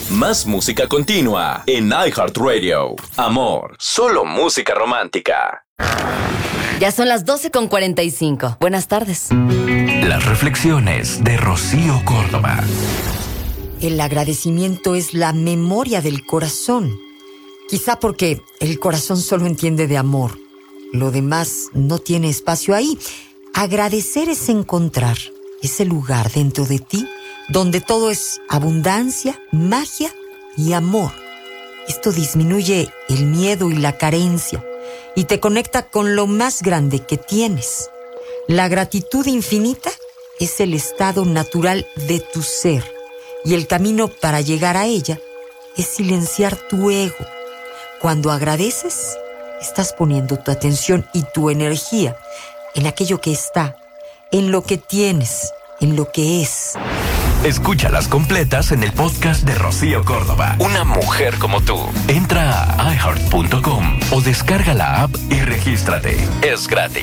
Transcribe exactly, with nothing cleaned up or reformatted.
Más música continua en iHeartRadio. Amor, solo música romántica. Ya son las doce con cuarenta y cinco. Buenas tardes. Las reflexiones de Rocío Córdoba. El agradecimiento es la memoria del corazón. Quizá porque el corazón solo entiende de amor. Lo demás no tiene espacio ahí. Agradecer es encontrar ese lugar dentro de ti donde todo es abundancia, magia y amor. Esto disminuye el miedo y la carencia y te conecta con lo más grande que tienes. La gratitud infinita es el estado natural de tu ser y el camino para llegar a ella es silenciar tu ego. Cuando agradeces, estás poniendo tu atención y tu energía en aquello que está, en lo que tienes, en lo que es. Escúchalas completas en el podcast de Rocío Córdoba. Una mujer como tú. Entra a i heart punto com o descarga la app y regístrate. Es gratis.